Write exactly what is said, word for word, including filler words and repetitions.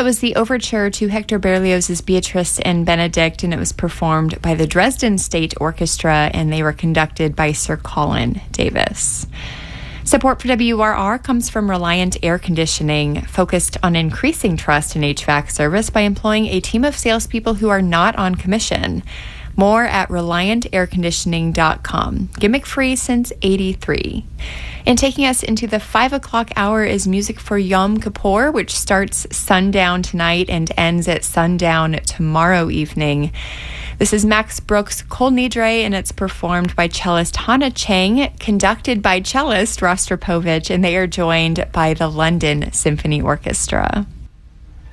was the overture to Hector Berlioz's Beatrice and Benedict, and it was performed by the Dresden State Orchestra, and they were conducted by Sir Colin Davis. Support for W R R comes from Reliant Air Conditioning, focused on increasing trust in H V A C service by employing a team of salespeople who are not on commission. More at reliant air conditioning dot com. Gimmick free since eighty-three. And taking us into the five o'clock hour is music for Yom Kippur, which starts sundown tonight and ends at sundown tomorrow evening. This is Max Brooks' Kol Nidre, and it's performed by cellist Hannah Chang, conducted by cellist Rostropovich, and they are joined by the London Symphony Orchestra.